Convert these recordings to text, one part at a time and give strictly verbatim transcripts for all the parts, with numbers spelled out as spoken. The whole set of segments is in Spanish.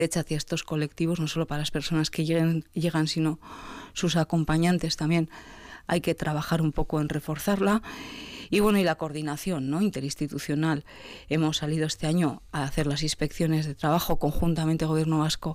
hacia estos colectivos, no solo para las personas que lleguen, llegan, sino sus acompañantes también. Hay que trabajar un poco en reforzarla. Y bueno, y la coordinación, ¿no?, interinstitucional. Hemos salido este año a hacer las inspecciones de trabajo conjuntamente Gobierno Vasco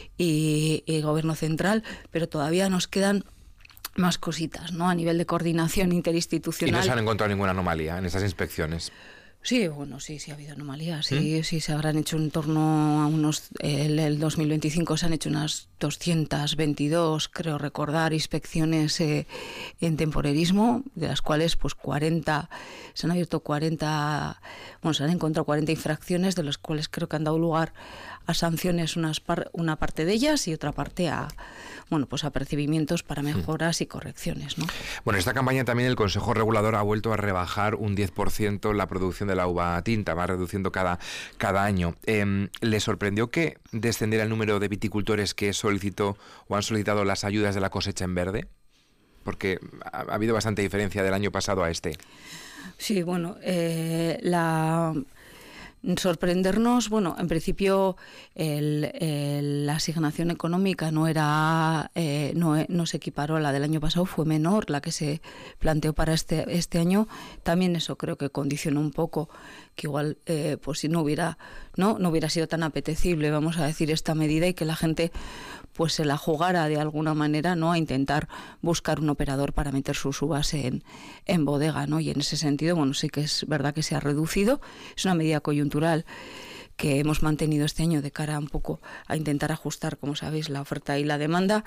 y, y Gobierno Central, pero todavía nos quedan más cositas, ¿no?, a nivel de coordinación interinstitucional. ¿Y no se han encontrado ninguna anomalía en esas inspecciones? Sí, bueno, sí, sí ha habido anomalías, sí, ¿Mm? sí se habrán hecho en torno a unos, el, el dos mil veinticinco se han hecho unas doscientas veintidós, creo recordar, inspecciones eh, en temporerismo, de las cuales pues cuarenta, se han abierto cuarenta, bueno, se han encontrado cuarenta infracciones, de las cuales creo que han dado lugar a sanciones, unas par, una parte de ellas y otra parte a, bueno, pues a percibimientos para mejoras y correcciones, ¿no? Bueno, esta campaña también el Consejo Regulador ha vuelto a rebajar un diez por ciento la producción de la uva tinta, va reduciendo cada, cada año. Eh, ¿Le sorprendió que descendiera el número de viticultores que solicitó o han solicitado las ayudas de la cosecha en verde? Porque ha, ha habido bastante diferencia del año pasado a este. Sí, bueno, eh, la... sorprendernos, bueno, en principio el, el, la asignación económica no era eh, no, no se equiparó a la del año pasado, fue menor la que se planteó para este este año. También eso creo que condicionó un poco que igual eh, pues si no hubiera no no hubiera sido tan apetecible, vamos a decir, esta medida, y que la gente pues se la jugara de alguna manera, ¿no?, a intentar buscar un operador para meter sus uvas en, en bodega, ¿no? Y en ese sentido, bueno, sí que es verdad que se ha reducido, es una medida coyuntural que hemos mantenido este año de cara un poco a intentar ajustar, como sabéis, la oferta y la demanda.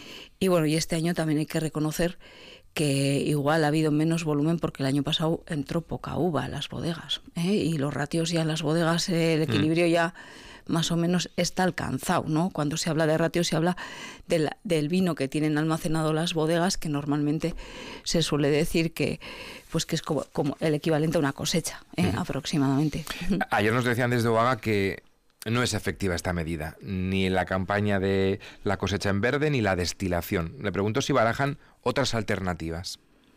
Y bueno, y este año también hay que reconocer que igual ha habido menos volumen porque el año pasado entró poca uva a las bodegas, ¿eh? Y los ratios ya en las bodegas, eh, el equilibrio mm. ya más o menos está alcanzado, ¿no? Cuando se habla de ratios se habla del, del vino que tienen almacenado las bodegas, que normalmente se suele decir que pues que es como, como el equivalente a una cosecha, ¿eh? Uh-huh. aproximadamente. Ayer nos decían desde Ovaga que no es efectiva esta medida, ni la campaña de la cosecha en verde ni la destilación. Le pregunto si barajan otras alternativas.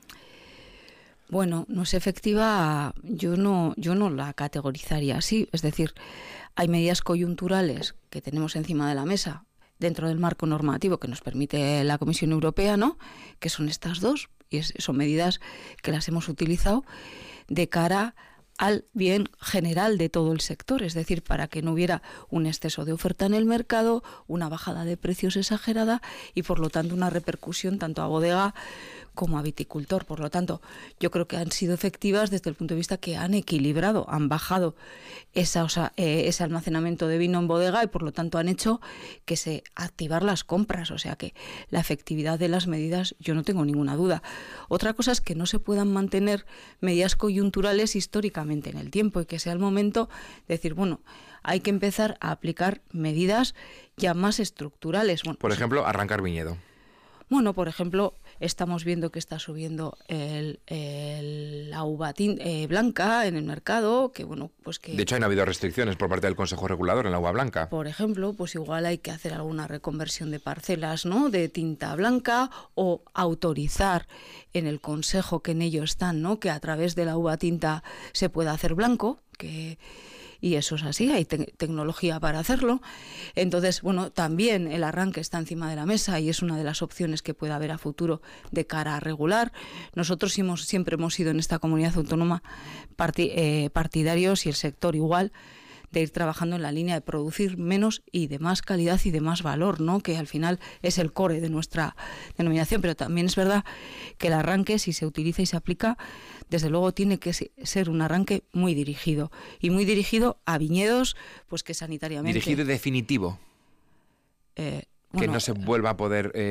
Bueno, no es efectiva, yo no, yo no la categorizaría así, es decir, hay medidas coyunturales que tenemos encima de la mesa dentro del marco normativo que nos permite la Comisión Europea, ¿no?, que son estas dos, y es, son medidas que las hemos utilizado de cara al bien general de todo el sector, es decir, para que no hubiera un exceso de oferta en el mercado, una bajada de precios exagerada y por lo tanto una repercusión tanto a bodega como a viticultor. Por lo tanto, yo creo que han sido efectivas desde el punto de vista que han equilibrado, han bajado esa, o sea, eh, ese almacenamiento de vino en bodega y por lo tanto han hecho que se activar las compras, o sea que la efectividad de las medidas yo no tengo ninguna duda. Otra cosa es que no se puedan mantener medidas coyunturales históricamente en el tiempo y que sea el momento de decir, bueno, hay que empezar a aplicar medidas ya más estructurales. Bueno, por pues, ejemplo, arrancar viñedo. Bueno, por ejemplo, estamos viendo que está subiendo el, el, la uva tin, eh, blanca en el mercado, que bueno, pues que... De hecho, han habido restricciones por parte del Consejo Regulador en la uva blanca. Por ejemplo, pues igual hay que hacer alguna reconversión de parcelas, ¿no?, de tinta blanca, o autorizar en el Consejo que en ello están, ¿no?, que a través de la uva tinta se pueda hacer blanco, que... Y eso es así, hay te- tecnología para hacerlo. Entonces, bueno, también el arranque está encima de la mesa y es una de las opciones que puede haber a futuro de cara a regular. Nosotros hemos, siempre hemos sido en esta comunidad autónoma parti- eh, partidarios, y el sector igual, de ir trabajando en la línea de producir menos y de más calidad y de más valor, ¿no?, que al final es el core de nuestra denominación. Pero también es verdad que el arranque, si se utiliza y se aplica, desde luego tiene que ser un arranque muy dirigido, y muy dirigido a viñedos pues que sanitariamente... Dirigido y definitivo. Eh, que bueno, no se vuelva a poder... Eh,